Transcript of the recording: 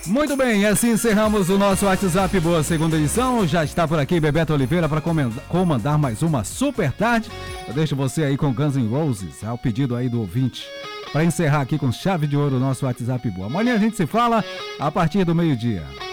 Muito bem, assim encerramos o nosso WhatsApp Boa Segunda Edição. Já está por aqui Bebeto Oliveira para comandar mais uma super tarde. Eu deixo você aí com Guns N' Roses, ao pedido aí do ouvinte, para encerrar aqui com chave de ouro o nosso WhatsApp Boa. Amanhã a gente se fala a partir do meio-dia.